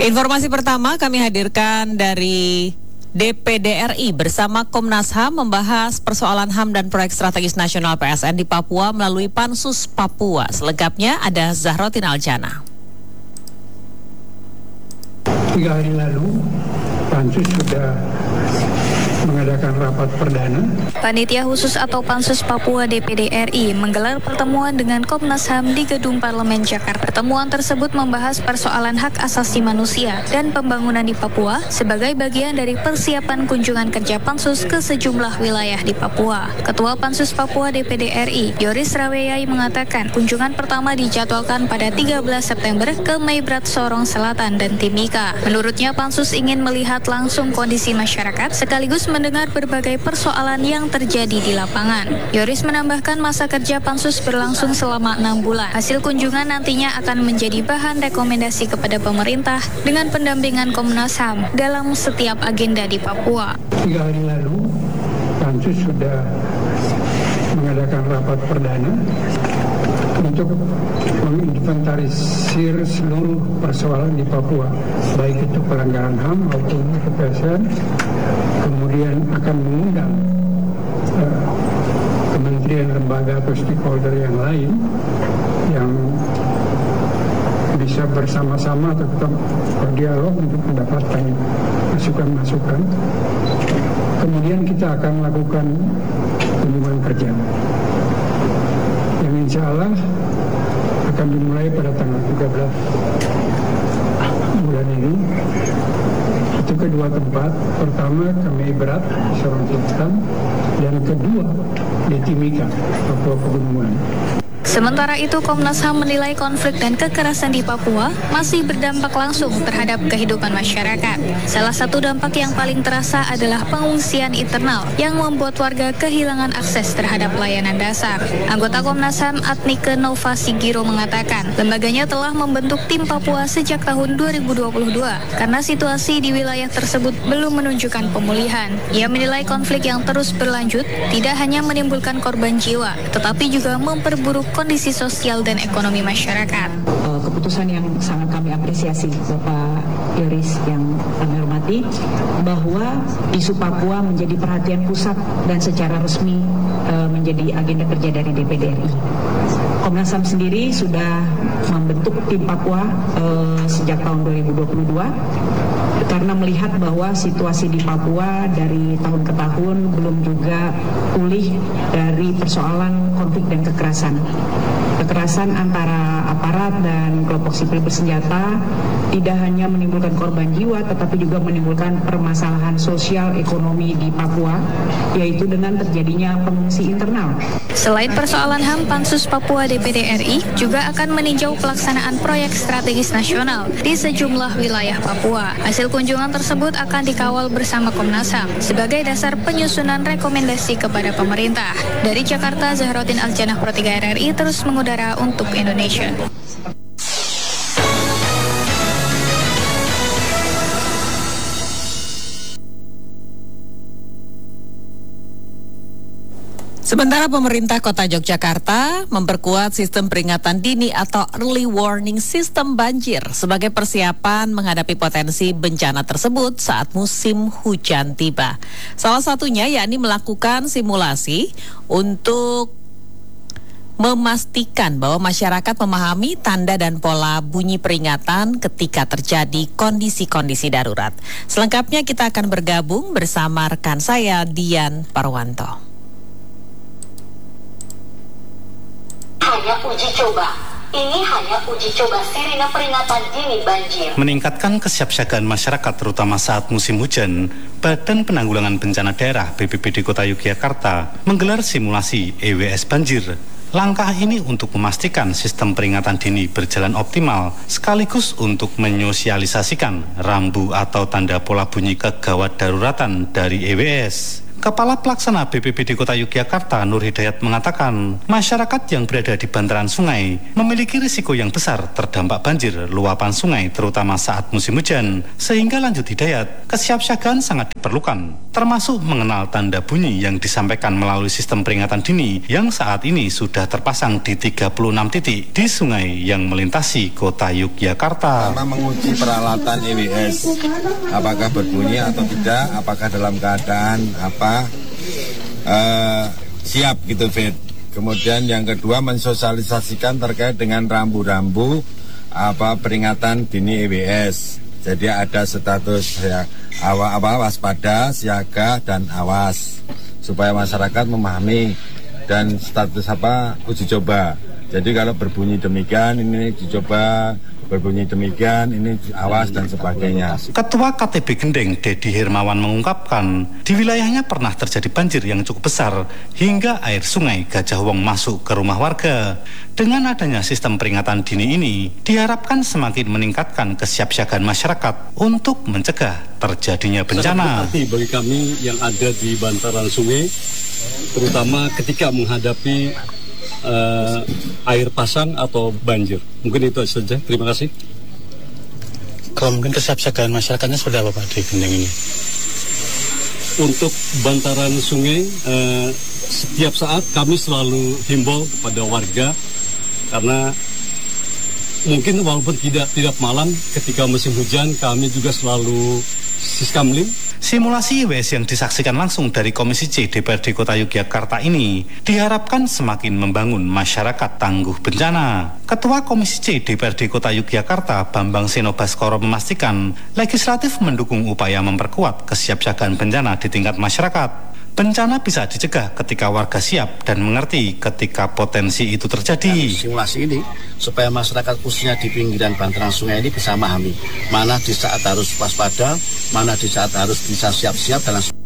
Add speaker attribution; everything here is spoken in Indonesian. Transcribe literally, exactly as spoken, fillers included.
Speaker 1: Informasi pertama kami hadirkan dari D P D R I bersama Komnas H A M membahas persoalan H A M dan proyek strategis nasional P S N di Papua melalui Pansus Papua. Selengkapnya ada Zahrotin Aljana.
Speaker 2: Tiga hari lalu, Pansus sudah mengadakan rapat perdana.
Speaker 3: Panitia khusus atau Pansus Papua D P D R I menggelar pertemuan dengan Komnas H A M di Gedung Parlemen Jakarta. Pertemuan tersebut membahas persoalan hak asasi manusia dan pembangunan di Papua sebagai bagian dari persiapan kunjungan kerja Pansus ke sejumlah wilayah di Papua. Ketua Pansus Papua D P D R I, Yoris Raweyai mengatakan kunjungan pertama dijadwalkan pada tiga belas September ke Maibrat Sorong Selatan dan Timika. Menurutnya Pansus ingin melihat langsung kondisi masyarakat sekaligus mendengar berbagai persoalan yang terjadi di lapangan. Yoris menambahkan masa kerja Pansus berlangsung selama enam bulan. Hasil kunjungan nantinya akan menjadi bahan rekomendasi kepada pemerintah dengan pendampingan Komnas H A M dalam setiap agenda di Papua.
Speaker 2: Tiga hari lalu, Pansus sudah mengadakan rapat perdana untuk menginventarisir seluruh persoalan di Papua, baik itu pelanggaran H A M maupun P S N. Kemudian akan mengundang uh, kementerian, lembaga atau stakeholder yang lain yang bisa bersama-sama tetap berdialog untuk mendapatkan masukan-masukan. Kemudian kita akan melakukan kunjungan kerja yang insya Allah akan dimulai pada tanggal tiga belas bulan ini. Itu kedua tempat, pertama ke Maibrat, Sorong Selatan, dan kedua di Timika, Papua Pegunungan.
Speaker 3: Sementara itu, Komnas H A M menilai konflik dan kekerasan di Papua masih berdampak langsung terhadap kehidupan masyarakat. Salah satu dampak yang paling terasa adalah pengungsian internal yang membuat warga kehilangan akses terhadap layanan dasar. Anggota Komnas H A M Adnike Nova Sigiro mengatakan, lembaganya telah membentuk tim Papua sejak tahun dua ribu dua puluh dua karena situasi di wilayah tersebut belum menunjukkan pemulihan. Ia menilai konflik yang terus berlanjut tidak hanya menimbulkan korban jiwa, tetapi juga memperburuk kondisi sosial dan ekonomi masyarakat.
Speaker 4: Keputusan yang sangat kami apresiasi Bapak Yoris yang kami hormati, bahwa isu Papua menjadi perhatian pusat dan secara resmi uh, menjadi agenda kerja dari D P D R I. Komnas H A M sendiri sudah membentuk tim Papua uh, sejak tahun dua ribu dua puluh dua karena melihat bahwa situasi di Papua dari tahun ke tahun belum juga pulih dari persoalan konflik dan kekerasan. Kekerasan antara aparat dan kelompok sipil bersenjata tidak hanya menimbulkan korban jiwa, tetapi juga menimbulkan permasalahan sosial ekonomi di Papua, yaitu dengan terjadinya pengungsi internal.
Speaker 3: Selain persoalan H A M, Pansus Papua D P D R I juga akan meninjau pelaksanaan proyek strategis nasional di sejumlah wilayah Papua. Hasil kunjungan tersebut akan dikawal bersama Komnas H A M sebagai dasar penyusunan rekomendasi kepada pemerintah. Dari Jakarta, Zahrotin Aljana, Pro tiga R R I terus mengudara untuk Indonesia.
Speaker 1: Sementara pemerintah Kota Yogyakarta memperkuat sistem peringatan dini atau early warning system banjir sebagai persiapan menghadapi potensi bencana tersebut saat musim hujan tiba. Salah satunya yakni melakukan simulasi untuk memastikan bahwa masyarakat memahami tanda dan pola bunyi peringatan ketika terjadi kondisi-kondisi darurat. Selengkapnya kita akan bergabung bersama rekan saya Dian Parwanto.
Speaker 5: Hanya uji coba. Ini hanya uji coba sirine peringatan dini banjir.
Speaker 6: Meningkatkan kesiapsiagaan masyarakat terutama saat musim hujan, Badan Penanggulangan Bencana Daerah B P B D Kota Yogyakarta menggelar simulasi E W S banjir. Langkah ini untuk memastikan sistem peringatan dini berjalan optimal sekaligus untuk menyosialisasikan rambu atau tanda pola bunyi kegawat daruratan dari E W S. Kepala Pelaksana B P B D Kota Yogyakarta, Nur Hidayat, mengatakan masyarakat yang berada di bantaran sungai memiliki risiko yang besar terdampak banjir luapan sungai terutama saat musim hujan. Sehingga lanjut Hidayat, kesiapsiagaan sangat diperlukan, termasuk mengenal tanda bunyi yang disampaikan melalui sistem peringatan dini yang saat ini sudah terpasang di tiga puluh enam titik di sungai yang melintasi Kota Yogyakarta.
Speaker 7: Karena menguji peralatan E W S, apakah berbunyi atau tidak, apakah dalam keadaan apa Uh, siap gitu, Fit. Kemudian yang kedua mensosialisasikan terkait dengan rambu-rambu apa peringatan dini E W S. Jadi ada status ya, awa, awa, waspada, siaga dan awas supaya masyarakat memahami, dan status apa uji coba. Jadi kalau berbunyi demikian ini uji coba, berbunyi demikian ini awas dan sebagainya.
Speaker 6: Ketua K T B Gendeng, Dedi Hermawan, mengungkapkan di wilayahnya pernah terjadi banjir yang cukup besar hingga air sungai Gajah Wong masuk ke rumah warga. Dengan adanya sistem peringatan dini ini diharapkan semakin meningkatkan kesiapsiagaan masyarakat untuk mencegah terjadinya bencana.
Speaker 8: Sangat berarti bagi kami yang ada di bantaran sungai, terutama ketika menghadapi Uh, air pasang atau banjir. Mungkin itu saja. Terima kasih.
Speaker 6: Kalau mungkin kesiapsiagaan masyarakatnya seperti apa Pak di Gendeng ini?
Speaker 8: Untuk bantaran sungai, uh, setiap saat kami selalu himbau kepada warga, karena mungkin walaupun tidak tidak malam ketika musim hujan kami juga selalu siskamlim.
Speaker 6: Simulasi E W S yang disaksikan langsung dari Komisi C D P R D Kota Yogyakarta ini diharapkan semakin membangun masyarakat tangguh bencana. Ketua Komisi C D P R D Kota Yogyakarta, Bambang Seno Baskoro, memastikan legislatif mendukung upaya memperkuat kesiapsiagaan bencana di tingkat masyarakat. Bencana bisa dicegah ketika warga siap dan mengerti ketika potensi itu terjadi.
Speaker 9: Nah, simulasi ini supaya masyarakat khususnya di pinggiran bantaran sungai ini bisa memahami mana di saat harus waspada, mana di saat harus bisa siap-siap dalam